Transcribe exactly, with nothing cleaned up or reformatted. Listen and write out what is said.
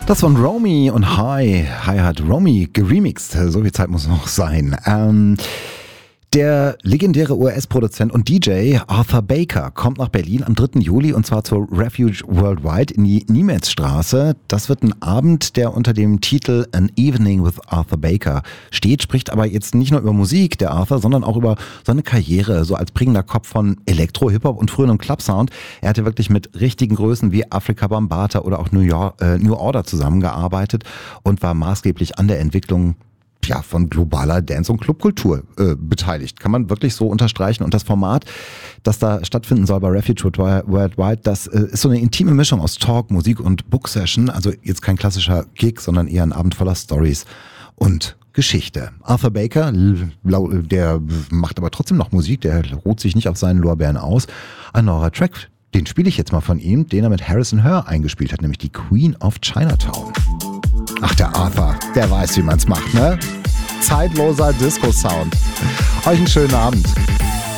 Das von Romy und Hi. Hi hat Romy geremixed. So viel Zeit muss noch sein. Ähm, der legendäre U S-Produzent und D J Arthur Baker kommt nach Berlin am dritten Juli und zwar zur Refuge Worldwide in die Niemitzstraße. Das wird ein Abend, der unter dem Titel An Evening with Arthur Baker steht, spricht aber jetzt nicht nur über Musik, der Arthur, sondern auch über seine Karriere, so als prägender Kopf von Elektro, Hip-Hop und früheren Club-Sound. Er hatte wirklich mit richtigen Größen wie Afrika Bambaataa oder auch New, York, äh, New Order zusammengearbeitet und war maßgeblich an der Entwicklung ja, von globaler Dance- und Clubkultur äh, beteiligt. Kann man wirklich so unterstreichen. Und das Format, das da stattfinden soll bei Refuge Worldwide, das äh, ist so eine intime Mischung aus Talk, Musik und Book-Session. Also jetzt kein klassischer Gig, sondern eher ein Abend voller Stories und Geschichte. Arthur Baker, der macht aber trotzdem noch Musik, der ruht sich nicht auf seinen Lorbeeren aus. Ein neuer Track, den spiele ich jetzt mal von ihm, den er mit Harrison Her eingespielt hat, nämlich die Queen of Chinatown. Ach, der Arthur, der weiß, wie man's macht, ne? Zeitloser Disco-Sound. Euch einen schönen Abend.